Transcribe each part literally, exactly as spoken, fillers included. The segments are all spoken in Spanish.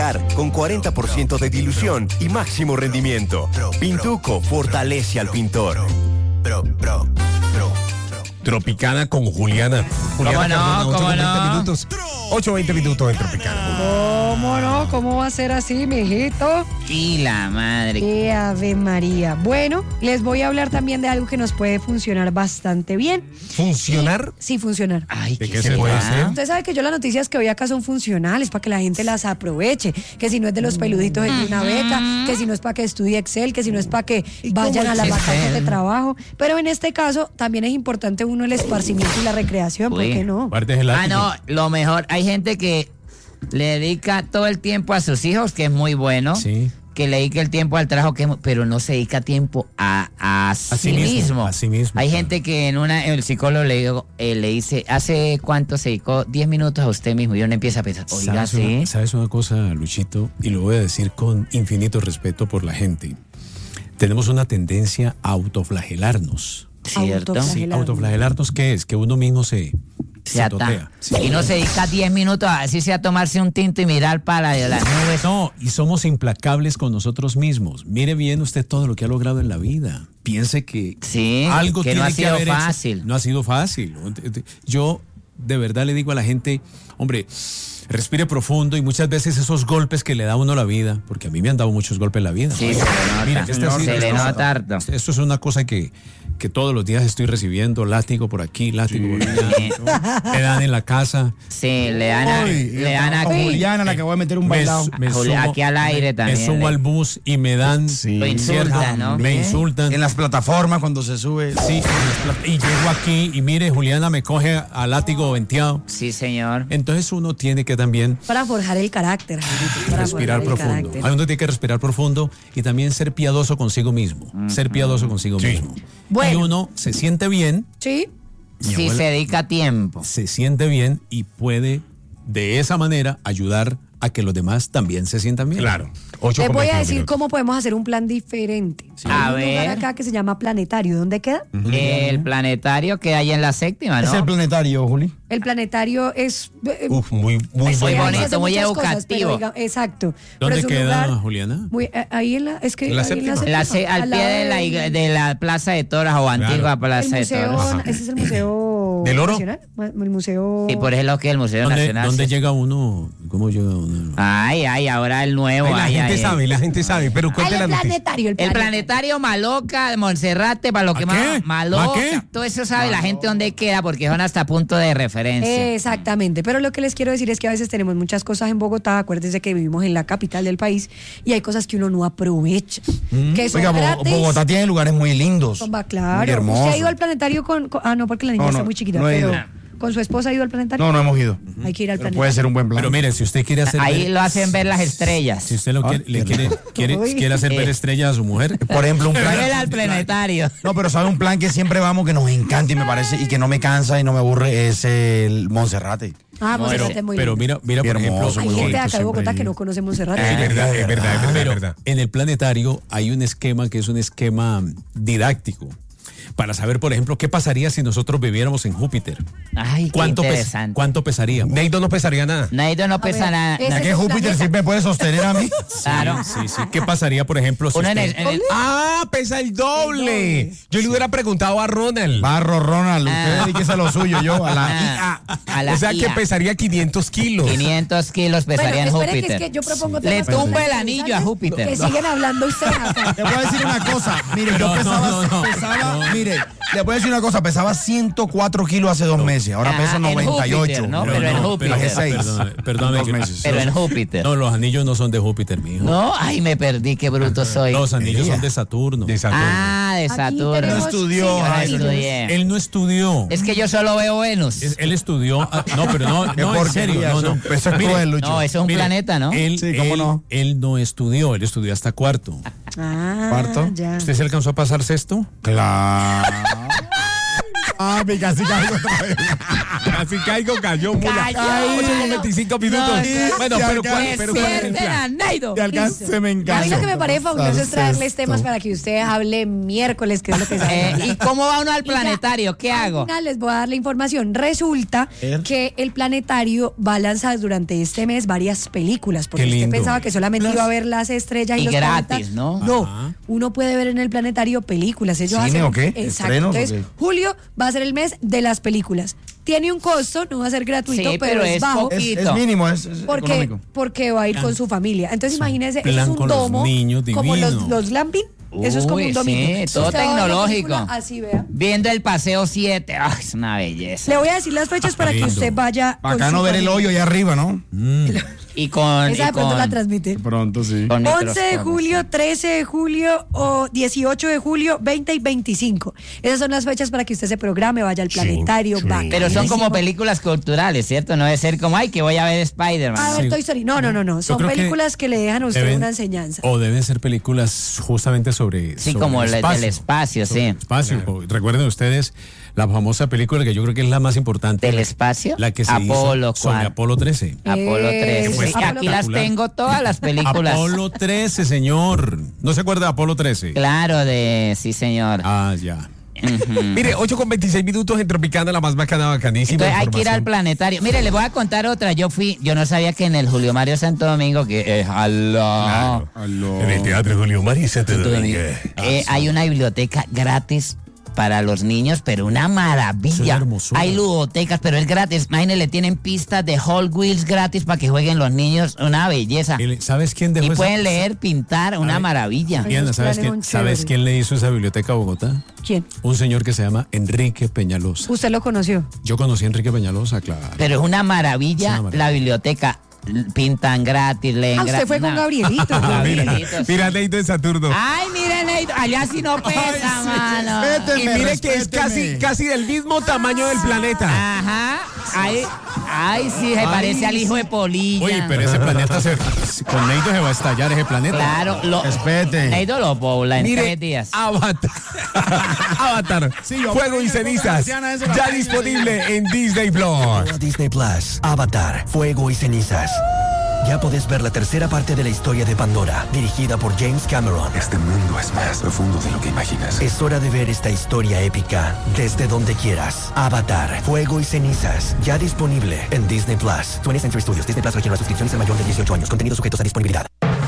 hogar con cuarenta por ciento de dilución y máximo rendimiento. Pintuco fortalece al pintor. Bro, bro, bro. Tropicana con Juliana. Juliana ¿Cómo no? ¿Cómo no? Minutos, ocho veinte minutos en Tropicana. ¿Cómo no? ¿Cómo va a ser así, mijito? Y la madre. ¡Qué Ave María! Bueno, les voy a hablar también de algo que nos puede funcionar bastante bien. ¿Funcionar? Y, sí, funcionar. Ay, ¿De ¿qué, qué se será? puede hacer? Usted sabe que yo las noticias que hoy acá son funcionales para que la gente las aproveche. Que si no es de los peluditos es de una beca, que si no es para que estudie Excel, que si no es para que vayan a las vacantes de trabajo. Pero en este caso también es importante uno el esparcimiento y la recreación, ¿por Uy. qué no? Ah, no, lo mejor, hay gente que le dedica todo el tiempo a sus hijos, que es muy bueno. Sí. Que le dedica el tiempo al trabajo, que, pero no se dedica tiempo a, a, sí sí mismo, mismo. a sí mismo, Hay claro. gente que en una, el psicólogo le, digo, eh, le dice, ¿hace cuánto se dedicó? diez minutos a usted mismo. Y uno empieza a pensar, oiga, ¿Sabes sí. una, ¿Sabes una cosa, Luchito? Y lo voy a decir con infinito respeto por la gente. Tenemos una tendencia a autoflagelarnos. ¿Cierto? Sí, autoflagelarnos, ¿qué es? Que uno mismo se, Se ata. Y no se dedica diez minutos, así sea a tomarse un tinto y mirar para las nubes. No, y somos implacables con nosotros mismos. Mire bien usted todo lo que ha logrado en la vida. Piense que Sí, algo que tiene no ha que sido haber hecho. fácil. No ha sido fácil. Yo de verdad le digo a la gente, hombre, respire profundo, y muchas veces esos golpes que le da a uno la vida, porque a mí me han dado muchos golpes en la vida. Sí, se le nota. Mira, este Señor, ha sido- se le esto- nota harto. Esto es una cosa que, que todos los días estoy recibiendo, látigo por aquí, látigo por allá. Me dan en la casa. Sí, le dan, a- Uy, le dan a aquí. Juliana, la que voy a meter un Me, bailado. me Juli- subo- aquí al aire me- también, Me subo le- al bus y me dan. Sí. Lo insultan, ¿no? Me insultan. En las plataformas cuando se sube. Sí, en las plat- y llego aquí y mire, Juliana me coge a látigo venteado. Sí, señor. Entonces uno tiene que también Para forjar el carácter, Jairito, para respirar forjar el profundo. carácter. Uno tiene que respirar profundo y también ser piadoso consigo mismo. Ser piadoso consigo mismo. Bueno. Y uno se siente bien, Sí, Mi Si abuela- se dedica tiempo. se siente bien y puede de esa manera ayudar a que los demás también se sientan bien. Claro. Ocho les con voy a veintidós decir minutos. cómo podemos hacer un plan diferente. A Hay un lugar ver. acá que se llama Planetario. ¿Dónde queda? El planetario que hay en la séptima, Es ¿no? el planetario, Juli. El Planetario es... eh, Uf, muy, muy es- muy ahí se bonito, hacen muy muchas cosas, educativo. pero diga- exacto. Pero ¿Dónde es un queda, lugar Juliana? muy- eh, ahí en la... Es que ¿En la ahí séptima? La se- al pie de la, igle- de la Plaza de Toros o antigua El Plaza de museo, Toros. ese es el Museo ¿Del Oro? Nacional. El Museo... Y por eso que el Museo ¿Dónde, Nacional. dónde se- llega uno? ¿Cómo llega uno? Ay, ay, ahora el nuevo. Ay, la ay, gente ay, sabe, la gente sabe, pero Ah, cuente el la noticia. Planetario. El El planetario. planetario Maloca, de Monserrate, para lo que ¿A más. qué? Maloca. ¿A qué? Todo eso sabe la gente dónde queda, porque son hasta punto de referencia. Exactamente, pero lo que les quiero decir es que a veces tenemos muchas cosas en Bogotá, acuérdense que vivimos en la capital del país y hay cosas que uno no aprovecha, que son Oiga, Bo- gratis. Bogotá tiene lugares muy lindos. Son- va, Muy claro. hermosos. ¿Usted ha ido al planetario con, con- ah, no, porque la niña No, está no, muy chiquita, no he pero ido. con su esposa ha ido al planetario? No, no hemos ido. Hay que ir al Pero planetario. puede ser un buen plan. Pero mire, si usted quiere hacer Ahí ver- lo hacen ver las estrellas. si usted lo quiere, le quiere, quiere, Uy. quiere hacer ver Eh. estrellas a su mujer, Por ejemplo, un Vela plan. al planetario. No, pero sabe un plan que siempre vamos, que nos encanta y me parece, y que no me cansa y no me aburre, es el Monserrate. Ah, pues pero, este es muy pero lindo. mira, mira Qué por ejemplo, hermoso, Hay muy gente de bonito acá de Bogotá siempre que ir. no conoce Monserrate. Es verdad, es verdad, es verdad, es pero verdad. en el planetario hay un esquema que es un esquema didáctico para saber, por ejemplo, qué pasaría si nosotros viviéramos en Júpiter. Ay, qué ¿Cuánto, pes- interesante. ¿Cuánto pesaríamos? Neito no pesaría nada. Naido no pesa ver, nada. ese nada. ¿Ya es que un Júpiter planeta. sí me puede sostener a mí? Claro. Sí, sí. ¿Qué pasaría, por ejemplo, si Uno en usted- el, en el- Ah, pesa el doble. Yo le hubiera preguntado a Ronald. Barro, Ronald, Ah. usted dedíquese a lo suyo, yo a la Ah, I A. a la O sea que I A. pesaría quinientos kilos. quinientos kilos pesaría en Bueno, espere que Júpiter. es que yo propongo Le temas tumba el más anillo a interesantes Júpiter. Que siguen hablando ustedes acá. Le voy a decir una cosa, mire, yo No, no, pesaba, no, no. pesaba- mire, le voy a decir una cosa, pesaba ciento cuatro kilos hace dos meses, ahora Ah, peso en noventa y ocho. Júpiter, ¿no? Pero en Júpiter. Bajé seis. Perdóname, perdóname Dos que- meses. Pero en Júpiter. No, los anillos no son de Júpiter, mijo. No, ay, me perdí, qué bruto soy. Los anillos son de Saturno. De Saturno. Ah, de Aquí Saturno. tenemos No estudió, cinco Yo no ay, niños. estudié. Él no estudió. Es que yo solo veo Venus. Es- Él estudió. ah, no, pero no, Qué no en porquería, serio. No, eso- no. eso es Mire, cruel, Lucho. No, eso es un mire, planeta, ¿no? Él, Sí, ¿cómo él- no? Él no estudió, él estudió hasta cuarto. Ah, ¿Cuarto? ya. ¿Usted se alcanzó a pasar sexto? Claro. Ah, mi casi caigo otra vez. Así caigo, cayó mula. Cayó. ocho con veinticinco minutos. No, bueno, ya pero acá- ¿cuál, pero ¿cuál es el Despierten plan? a Neido. De alcance me encanta. A mí lo que me parece fabuloso es traerles temas para que usted hable miércoles, que es lo que sabe Eh, hablar. ¿Y cómo va uno al Y ya, planetario? ¿Qué al hago? final les voy a dar la información. Resulta Er. que el planetario va a lanzar durante este mes varias películas, porque Qué usted lindo. pensaba que solamente iba a ver las estrellas y, Y los gratis, planetas. ¿no? No, Ajá. uno puede ver en el planetario películas. Ellos ¿Cine hacen, o qué? Exacto. ¿Estrenos o Entonces, qué? julio va a ser el mes de las películas. Tiene un costo, no va a ser gratuito, Sí, pero, pero es es bajo. Es, poquito. es mínimo, es, es Porque, económico. porque va a ir con su familia. Entonces, imagínense, eso es plan un con los domo, niños, como los, divino. los glamping. Eso es como Uy, un domingo. sí, todo Usted va a ver la tecnológico. película Así, vea. Viendo el paseo siete. Ay, es una belleza. Le voy a decir las fechas para que Lindo. usted vaya. con Acá su no ver el familia. hoyo allá arriba, ¿no? Y con. Esa y de pronto con- la transmite. Pronto, sí. con once de microscopio, julio, sí. trece de julio o dieciocho de julio, veinte y veinticinco. Esas son las fechas para que usted se programe, vaya al planetario. va. Pero son como Buenísimo. películas culturales, ¿cierto? No debe ser como, ay, que voy a ver A Spider-Man. ver, Sí. Toy Story. No, no, no, no. Son creo que películas que, le dejan a usted Deben- una enseñanza. O deben ser películas justamente sobre. Sí, sobre como el la- del espacio, sobre sí. el espacio. O- Recuerden ustedes la famosa película que yo creo que es la más importante. ¿Del la- espacio? La que se Apolo, hizo sobre ¿cuál? Apolo trece. Apolo trece. Pues, Sí, Apolo aquí las espectacular. tengo todas las películas. Apolo trece, señor. ¿No se acuerda de Apolo trece? Claro, de. Sí, señor. Ah, ya. Ujú. Mire, ocho con veintiséis minutos en Tropicana, la más bacana, bacanísima. Entonces hay que ir al información. planetario. Mire, les voy a contar otra. Yo fui, yo no sabía que en el Julio Mario Santo Domingo, que es aló, En el Teatro Julio Mario Santo Domingo. eh, hay una biblioteca gratis para los niños, pero una Eso maravilla. es hermosura. Hay ludotecas, pero es gratis. Imagínense, le tienen pistas de Hot Wheels gratis para que jueguen los niños. Una belleza. Y- ¿Sabes quién dejó Y esa- pueden leer, pintar, una ver, maravilla. Ay, Diana, Esos ¿sabes planes quién, son ¿sabes chéveres. quién le hizo esa biblioteca a Bogotá? ¿Quién? Un señor que se llama Enrique Peñalosa. Usted lo conoció. Yo conocí a Enrique Peñalosa, claro. Pero es una maravilla, Es una maravilla. la biblioteca. Pintan gratis, leen Ah, gratis. usted fue con Una- Gabrielito. Ah, Mira, Gabrielito, sí. mira, Neito en Saturno. Ay, miren, Neito, allá sí no pesa, mano. Respéteme, Y mire que es casi, respéteme. casi del mismo tamaño del planeta. Ajá. Ay, ay, sí, se parece al hijo de Polilla. Oye, pero ese planeta se, con Neito se va a estallar ese planeta. Claro, lo, Respete. Neito lo pobla en Mire, tres días. Avatar. Avatar. Sí, yo Fuego y vi esa cenizas. marciana, esa Ya vaina, disponible en Disney Plus. Disney Plus, Avatar, Fuego y Cenizas. Ya podés ver la tercera parte de la historia de Pandora, dirigida por James Cameron. Este mundo es más profundo de lo que imaginas. Es hora de ver esta historia épica desde donde quieras. Avatar, Fuego y Cenizas, ya disponible en Disney Plus. twentieth Century Studios, Disney Plus requiere una suscripción y ser mayor de dieciocho años. Contenidos sujetos a disponibilidad.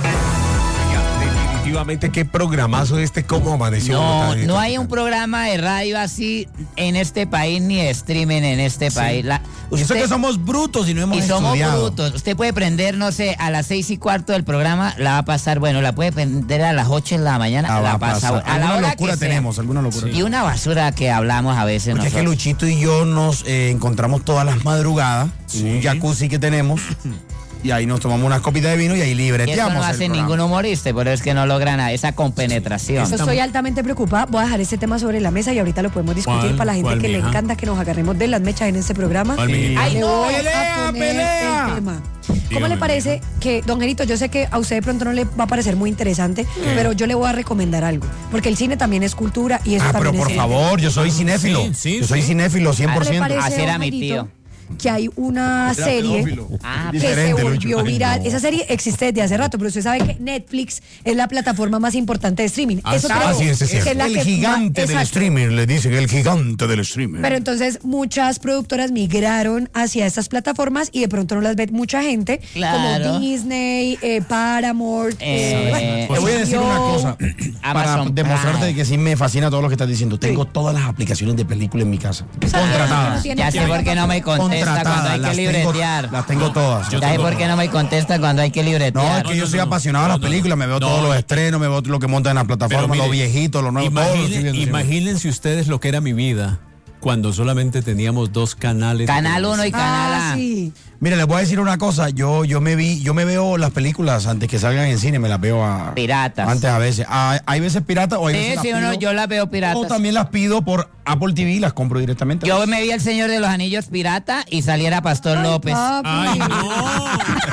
Definitivamente, qué programazo este, cómo amaneció. No, Bogotá de no hay un Tropicana. programa de radio así en este país ni de streaming en este país. La- Y eso usted- que somos brutos y no hemos y somos estudiado. brutos. Usted puede prender, no sé, a las seis y cuarto del programa, la va a pasar, bueno, la puede prender a las ocho de la mañana, Ah, va la a pasa. pasar. A la Alguna hora locura que sea. tenemos, alguna locura. Y una basura que hablamos a veces Porque es que nosotros. Luchito y yo nos eh, encontramos todas las madrugadas en un jacuzzi que tenemos y ahí nos tomamos unas copitas de vino y ahí Y eso libreteamos. no el hace programa. ningún humorista, pero es que no logran a- esa compenetración. Yo estoy altamente preocupada. Voy a dejar este tema sobre la mesa y ahorita lo podemos discutir ¿Cuál? para la gente ¿Cuál, que le mija? encanta que nos agarremos de las mechas en este programa. ¿Cuál, mija? Ay, Le no, voy a pelea, poner pelea. el tema. ¿Cómo Dígame, le parece que, don Gerito, yo sé que a usted de pronto no le va a parecer muy interesante, pero yo le voy a recomendar algo? Porque el cine también es cultura y eso Ah, pero también por es... favor, yo soy cinéfilo. Sí, sí, yo soy sí. cinéfilo, cien por ¿Le ciento. parece, Así era don mi Gerito, tío. que hay una serie Ah, que se Diferente, volvió Lucho. Ay, viral? no. Esa serie existe desde hace rato, pero usted sabe que Netflix es la plataforma más importante de streaming. Eso Ah, creo sí, ese que sí. es la El que gigante ma- del exacto. streaming, le dicen, el gigante del streaming. Pero entonces muchas productoras migraron hacia estas plataformas y de pronto no las ve mucha gente, Claro. como Disney, eh, Paramount. Eh, Te voy a decir una cosa para Amazon demostrarte Prime. que sí me fascina todo lo que estás diciendo. Tengo todas las aplicaciones de película en mi casa. Contratadas. Ya sé por qué no me contesta cuando hay que las tengo, libretear. las tengo todas. Ya sé por qué no me contesta cuando hay que No, libretear. es que yo soy apasionado de las películas, me veo No, todos no. los estrenos, me veo lo que montan en las plataformas, Pero mire, los viejitos, los nuevos, todo lo estoy Imaginen- viendo siempre. imagínense ustedes lo que era mi vida cuando solamente teníamos dos canales. de Canal uno y televisión. Canal Ah, A. sí. sí. Mire, les voy a decir una cosa, yo, yo me vi, yo me veo las películas antes que salgan en cine, me las veo a Piratas. Antes a veces. Ah, hay veces piratas o hay Sí, veces las sí, uno, pido- yo las veo piratas. O también las pido por Apple T V y las compro directamente. Yo me vi El Señor de los Anillos pirata y saliera Pastor López. Papi. ¡Ay, no!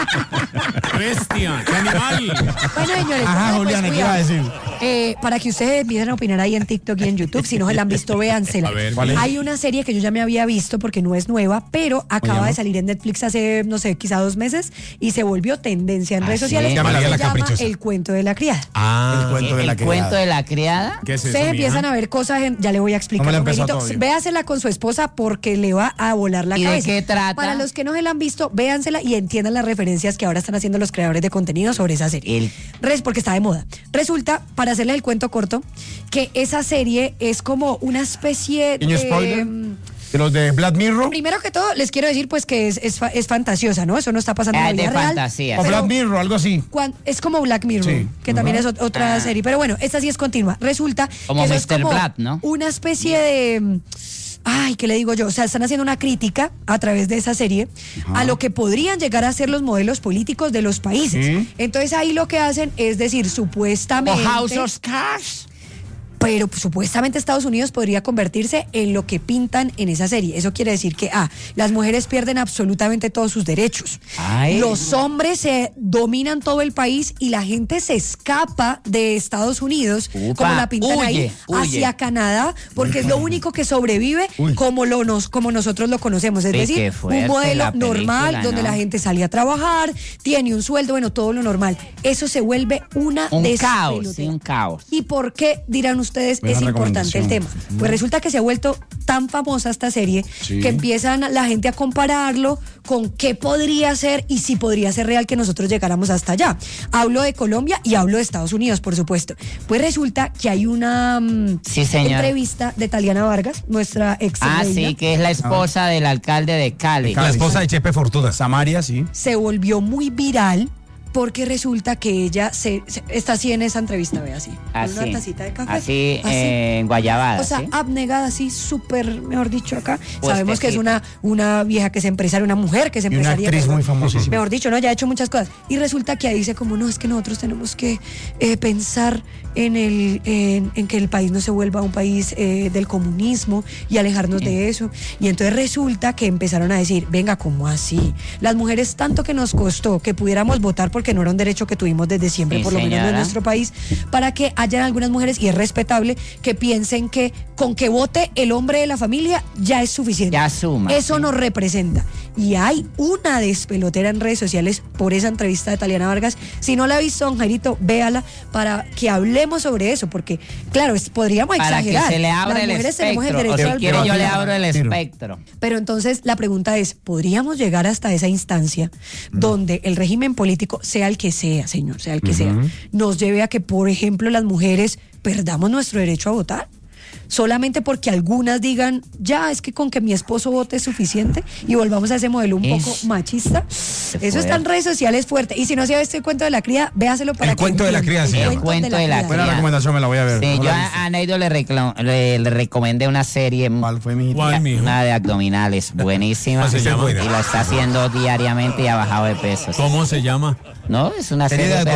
¡Bestia! ¡Qué animal! Bueno, señores, Ajá, pues, Juliana, ¿qué cuidado. iba a decir? Eh, para que ustedes empiecen a opinar ahí en TikTok y en YouTube, si no se la han visto, véansela. A ver, ¿cuál es? Hay una serie que yo ya me había visto porque no es nueva, pero acaba llama? de salir en Netflix hace, no sé, quizá dos meses y se volvió tendencia en ¿Ah, redes sí? sociales. Ya me la vi, Se La llama Caprichosa. El cuento de la criada. Ah, El cuento de El la cuento criada. de la criada. ¿Qué es eso, Ustedes empiezan mija? a ver cosas, en- ya le voy a explicar. No me la he un empezado poquito. todavía. Véasela con su esposa porque le va a volar la ¿Y de cabeza. qué trata? Para los que no se la han visto, véansela y entiendan las referencias que ahora están haciendo los creadores de contenido sobre esa serie. El- Res, porque está de moda. Resulta, para hacerles el cuento corto, que esa serie es como una especie Pequeño de... spoiler. De los de Black Mirror. Primero que todo, les quiero decir pues que es, es, fa- es fantasiosa, ¿no? Eso no está pasando en la Es de vida real. fantasía. O Pero Black Mirror, algo así. cuan- es como Black Mirror, Sí. que también es ot- otra Ah. serie. Pero bueno, esta sí es continua. Resulta Como que eso es mister como Black, ¿no? una especie de... Ay, ¿qué le digo yo? O sea, están haciendo una crítica a través de esa serie a lo que podrían llegar a ser los modelos políticos de los países. Sí. Entonces ahí lo que hacen es decir, O supuestamente... House of Cards. Pero pues, supuestamente Estados Unidos podría convertirse en lo que pintan en esa serie. Eso quiere decir que, ah, las mujeres pierden absolutamente todos sus derechos. Ay. Los hombres se dominan todo el país y la gente se escapa de Estados Unidos, Upa, como la pintan huye, ahí, huye. hacia Canadá, porque es lo único que sobrevive Uy. como, lo nos, como nosotros lo conocemos. Es Sí, decir, qué fuerte un modelo la película, normal donde ¿no? la gente sale a trabajar, tiene un sueldo, bueno, todo lo normal. Eso se vuelve una Un caos, despelotera. sí, un caos. ¿Y por qué, dirán ustedes, Buena es importante el tema? recomendación. Pues resulta que se ha vuelto tan famosa esta serie Sí. que empiezan la gente a compararlo con qué podría ser y si podría ser real que nosotros llegáramos hasta allá. Hablo de Colombia y hablo de Estados Unidos, por supuesto. Pues resulta que hay una mm, Sí, señora. entrevista de Taliana Vargas, nuestra ex Ah, reina. sí, que es la esposa del alcalde de Cali. la esposa de Chepe Fortuna. Samaria, sí. Se volvió muy viral porque resulta que ella se, se- está así en esa entrevista, ve así, con Así. una tacita de café. Así, eh, en Guayabada. O sea, ¿sí? abnegada, así, súper, mejor dicho, acá. Pues Sabemos que es una, una vieja que es empresaria, una mujer que es Y una empresaria. actriz perdón. muy famosísima. Mejor dicho, ¿no? Ya ha hecho muchas cosas. Y resulta que ahí dice como, no, es que nosotros tenemos que eh, pensar en, el, en, en que el país no se vuelva un país eh, del comunismo y alejarnos de eso. Y entonces resulta que empezaron a decir, venga, ¿cómo así? Las mujeres tanto que nos costó que pudiéramos votar porque no era un derecho que tuvimos desde siempre, Sí, por lo menos señora. en nuestro país, para que hayan algunas mujeres, y es respetable, que piensen que con que vote el hombre de la familia ya es suficiente. Ya suma, Eso sí. nos representa. Y hay una despelotera en redes sociales por esa entrevista de Taliana Vargas. Si no la ha visto, don Jairito, véala para que hablemos sobre eso, porque, claro, es- podríamos Para que exagerar. se le abra Las el mujeres tenemos el espectro. O derecho si al quiere, yo voto. le abro el Tiro. espectro. Pero entonces la pregunta es, ¿podríamos llegar hasta esa instancia donde el régimen político, sea el que sea, señor, sea el que sea, nos lleve a que, por ejemplo, las mujeres perdamos nuestro derecho a votar? Solamente porque algunas digan, ya, es que con que mi esposo vote es suficiente, y volvamos a ese modelo un Es- poco machista. Qué Eso está en fuerte. redes sociales fuerte. Y si no se ha visto el cuento de la cría, véaselo para El que cuento de la entienda. cría, señor. El cuento de la Buena cría. recomendación, me la voy a ver. Sí, No yo la he visto. a, a Neido le, recla- le, le recomendé una serie, ¿Cuál fue, mijito? ¿Cuál, mijo? una de abdominales, buenísima. ¿Cómo se llama? Y lo está haciendo diariamente y ha bajado de peso. ¿Cómo se llama? No, es una Serie serie de de